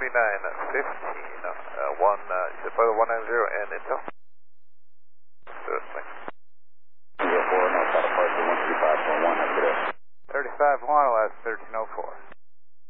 zip weather 190 and intel. Certainly. 04, North South Departure 135.1, have a good day. 35 1, last 1304.